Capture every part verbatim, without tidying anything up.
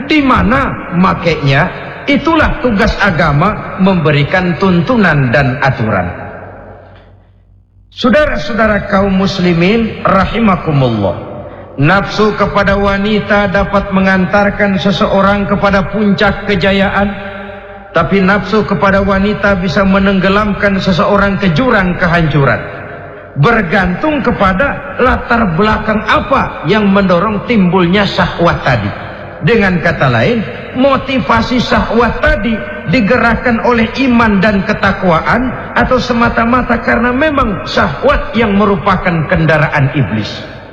Di mana makainya? Itulah tugas agama, memberikan tuntunan dan aturan. Saudara-saudara kaum muslimin rahimakumullah, nafsu kepada wanita dapat mengantarkan seseorang kepada puncak kejayaan, tapi nafsu kepada wanita bisa menenggelamkan seseorang ke jurang kehancuran. Bergantung kepada latar belakang apa yang mendorong timbulnya syahwat tadi. Dengan kata lain, motivasi syahwat tadi digerakkan oleh iman dan ketakwaan, atau semata-mata karena memang syahwat yang merupakan kendaraan iblis.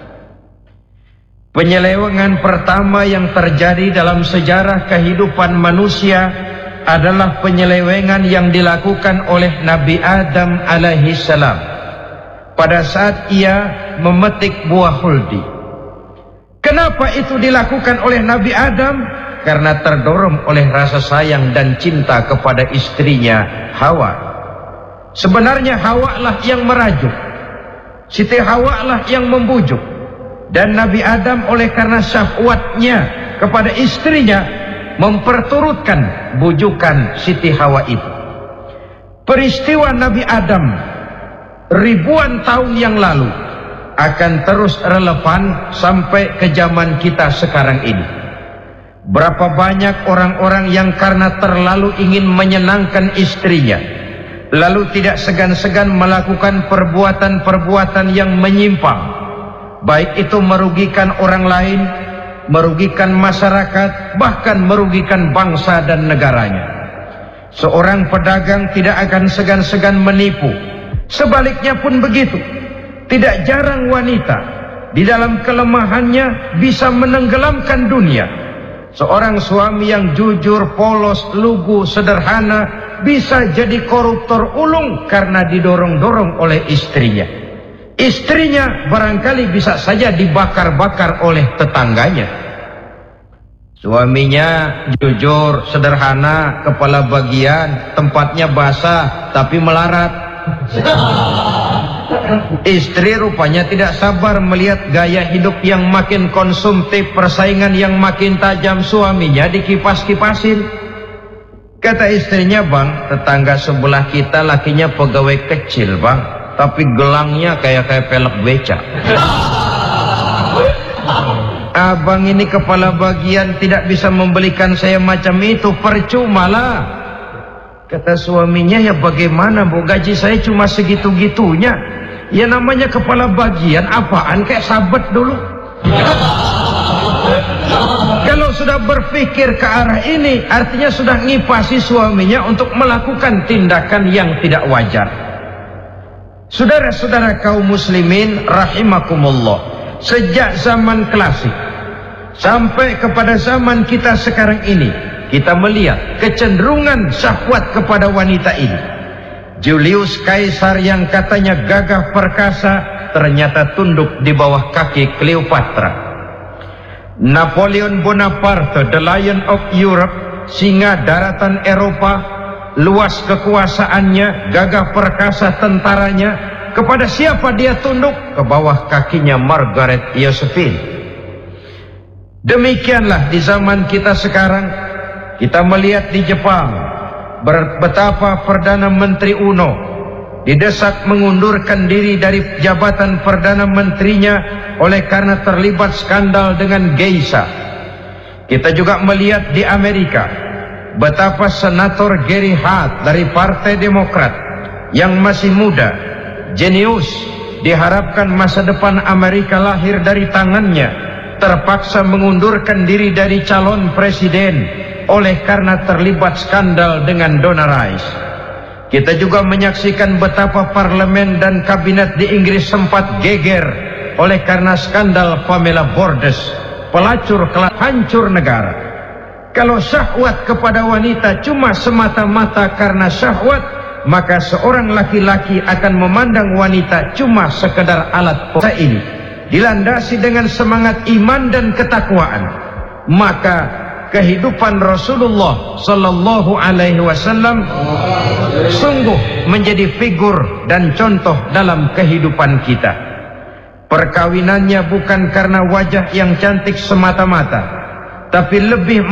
Penyelewengan pertama yang terjadi dalam sejarah kehidupan manusia adalah penyelewengan yang dilakukan oleh Nabi Adam alaihi salam pada saat ia memetik buah huldi. Kenapa itu dilakukan oleh Nabi Adam? Karena terdorong oleh rasa sayang dan cinta kepada istrinya Hawa. Sebenarnya Hawa lah yang merajuk, Siti Hawa lah yang membujuk, dan Nabi Adam oleh karena syahwatnya kepada istrinya memperturutkan bujukan Siti Hawa itu. Peristiwa Nabi Adam ribuan tahun yang lalu akan terus relevan sampai ke zaman kita sekarang ini. Berapa banyak orang-orang yang karena terlalu ingin menyenangkan istrinya, lalu tidak segan-segan melakukan perbuatan-perbuatan yang menyimpang, baik itu merugikan orang lain, merugikan masyarakat, bahkan merugikan bangsa dan negaranya. Seorang pedagang tidak akan segan-segan menipu, sebaliknya pun begitu. Tidak jarang wanita di dalam kelemahannya bisa menenggelamkan dunia. Seorang suami yang jujur, polos, lugu, sederhana bisa jadi koruptor ulung karena didorong-dorong oleh istrinya. Istrinya barangkali bisa saja dibakar-bakar oleh tetangganya. Suaminya jujur, sederhana, kepala bagian, tempatnya basah tapi melarat. Istri rupanya tidak sabar melihat gaya hidup yang makin konsumtif, persaingan yang makin tajam, suaminya dikipas-kipasin. Kata istrinya, "Bang, tetangga sebelah kita lakinya pegawai kecil, Bang, tapi gelangnya kayak kayak pelek beca. Abang ini kepala bagian tidak bisa membelikan saya macam itu, percuma lah." Kata suaminya, "Ya bagaimana Bu, gaji saya cuma segitu-gitunya. Ya namanya kepala bagian, apaan kayak sabet dulu." Kalau sudah berpikir ke arah ini, artinya sudah ngipasi suaminya untuk melakukan tindakan yang tidak wajar. Saudara-saudara kaum muslimin rahimakumullah, sejak zaman klasik sampai kepada zaman kita sekarang ini, kita melihat kecenderungan syahwat kepada wanita ini. Julius Kaisar yang katanya gagah perkasa ternyata tunduk di bawah kaki Cleopatra. Napoleon Bonaparte, the Lion of Europe, singa daratan Eropa, luas kekuasaannya, gagah perkasa tentaranya, kepada siapa dia tunduk? Ke bawah kakinya Margaret Josephine. Demikianlah di zaman kita sekarang. Kita melihat di Jepang betapa Perdana Menteri Uno didesak mengundurkan diri dari jabatan Perdana Menterinya oleh karena terlibat skandal dengan geisha. Kita juga melihat di Amerika betapa Senator Gary Hart dari Partai Demokrat yang masih muda, jenius, diharapkan masa depan Amerika lahir dari tangannya, terpaksa mengundurkan diri dari calon presiden oleh karena terlibat skandal dengan Donna Rice. Kita juga menyaksikan betapa parlemen dan kabinet di Inggris sempat geger oleh karena skandal Pamela Bordes, pelacur kelas hancur negara. Kalau syahwat kepada wanita cuma semata-mata karena syahwat, maka seorang laki-laki akan memandang wanita cuma sekedar alat pokok ini. Dilandasi dengan semangat iman dan ketakwaan, maka kehidupan Rasulullah sallallahu alaihi wasallam sungguh menjadi figur dan contoh dalam kehidupan kita. Perkawinannya bukan karena wajah yang cantik semata-mata, tapi lebih